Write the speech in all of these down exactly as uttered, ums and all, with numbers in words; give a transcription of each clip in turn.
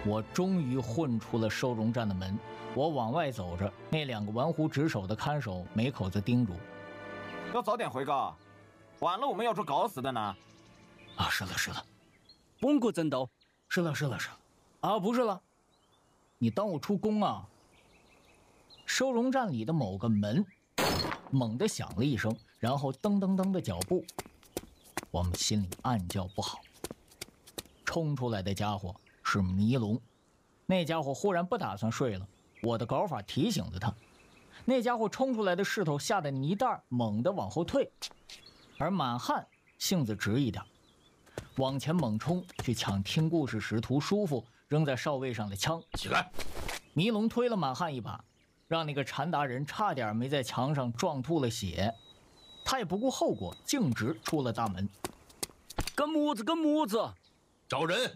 我终于混出了收容站的门，我往外走着，那两个玩忽职守的看守没口子叮嘱：“ 要早点回告，晚了我们要捉搞死的呢。” 啊，是了是了， 本国正道。 是了是了是了，啊，不是了，你当我出宫啊？收容站里的某个门猛地响了一声，然后噔噔噔的脚步，我们心里暗叫不好。冲出来的家伙是迷龙，那家伙忽然不打算睡了，我的搞法提醒了他。那家伙冲出来的势头吓得泥蛋猛地往后退，而满汉性子直一点，往前猛冲去抢听故事时图叔父扔在哨位上的枪。 起来！ 迷龙推了满汉一把，让那个禅达人差点没在墙上撞吐了血。他也不顾后果，径直出了大门。 干么子干么子？ 找人！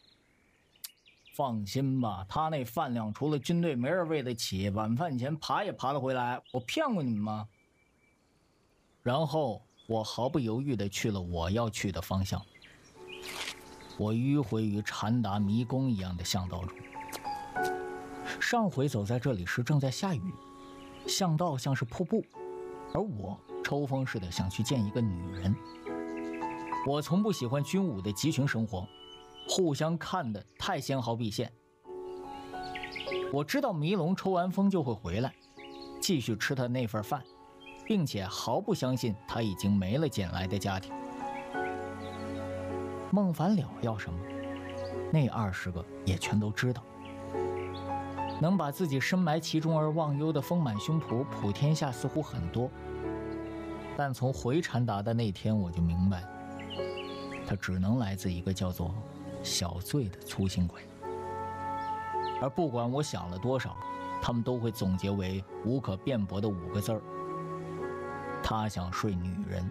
放心吧，他那饭量除了军队没人喂得起，晚饭前爬也爬得回来。我骗过你们吗？然后我毫不犹豫地去了我要去的方向。我迂回于禅达迷宫一样的巷道中。上回走在这里时正在下雨，巷道像是瀑布，而我抽风似的想去见一个女人。我从不喜欢军武的集群生活，互相看得太纤毫毕现。我知道迷龙抽完风就会回来，继续吃他那份饭，并且毫不相信他已经没了捡来的家庭。孟凡了要什么，那二十个也全都知道。能把自己深埋其中而忘忧的丰满胸脯普天下似乎很多，但从回禅达的那天我就明白，他只能来自一个叫做小醉的粗心鬼。而不管我想了多少，他们都会总结为无可辩驳的五个字儿：他想睡女人。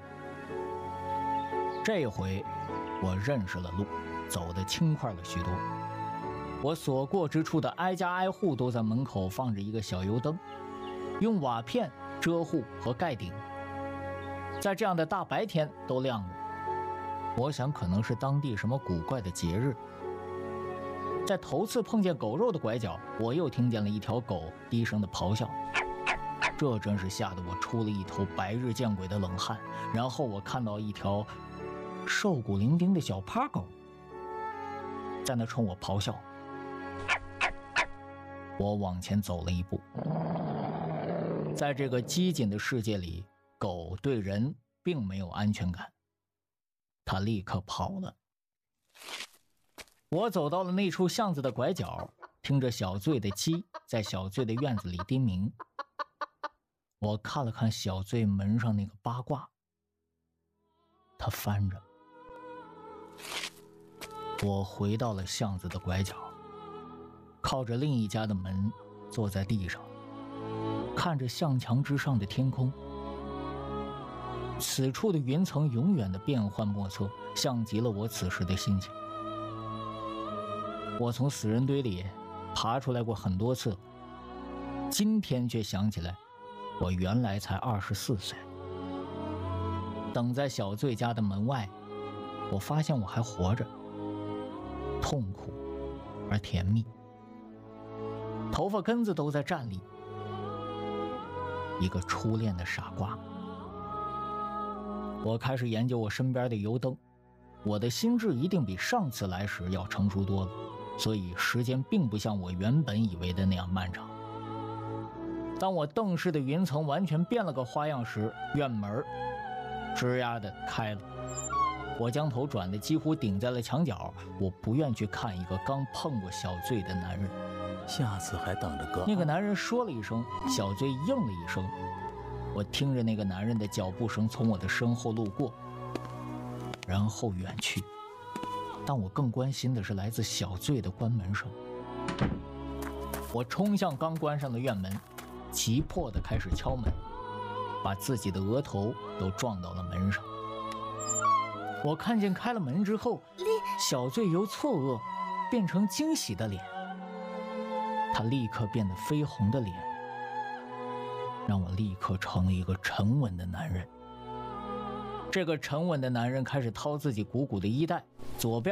这回我认识了路，走得轻快了许多。我所过之处的挨家挨户都在门口放着一个小油灯，用瓦片遮户和盖顶，在这样的大白天都亮着。我想可能是当地什么古怪的节日。在头次碰见狗肉的拐角，我又听见了一条狗低声的咆哮，这真是吓得我出了一头白日见鬼的冷汗。然后我看到一条瘦骨伶仃的小趴狗在那冲我咆哮。我往前走了一步，在这个机警的世界里，狗对人并没有安全感，它立刻跑了。我走到了那处巷子的拐角，听着小醉的鸡在小醉的院子里叮鸣。我看了看小醉门上那个八卦，它翻着。我回到了巷子的拐角，靠着另一家的门，坐在地上，看着巷墙之上的天空。此处的云层永远的变幻莫测，像极了我此时的心情。我从死人堆里爬出来过很多次，今天却想起来，我原来才二十四岁。等在小醉家的门外，我发现我还活着，痛苦而甜蜜。头发根子都在站立，一个初恋的傻瓜。我开始研究我身边的油灯，我的心智一定比上次来时要成熟多了，所以时间并不像我原本以为的那样漫长。当我瞪视的云层完全变了个花样时，院门吱呀的开了。我将头转得几乎顶在了墙角，我不愿去看一个刚碰过小醉的男人。 下次还等着哥。 那个男人说了一声，小醉应了一声。我听着那个男人的脚步声从我的身后路过，然后远去。但我更关心的是来自小醉的关门声。我冲向刚关上的院门，急迫地开始敲门，把自己的额头都撞到了门上。我看见开了门之后，小醉由错愕变成惊喜的脸，他立刻变得绯红的脸，让我立刻成了一个沉稳的男人。这个沉稳的男人开始掏自己鼓鼓的衣袋，左边